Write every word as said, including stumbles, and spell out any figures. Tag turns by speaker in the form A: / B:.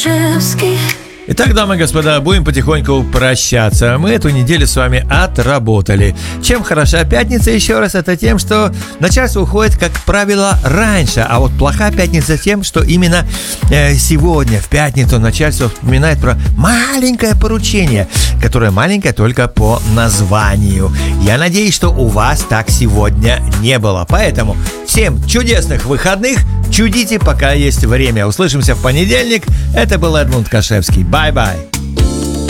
A: Кашевский.
B: Итак, дамы и господа, будем потихоньку прощаться. Мы эту неделю с вами отработали. Чем хороша пятница, еще раз, это тем, что начальство уходит, как правило, раньше. А вот плохая пятница тем, что именно э, сегодня, в пятницу, начальство вспоминает про маленькое поручение, которое маленькое только по названию. Я надеюсь, что у вас так сегодня не было. Поэтому всем чудесных выходных. Чудите, пока есть время. Услышимся в понедельник. Это был Эдмунд Кашевский. Бай-бай.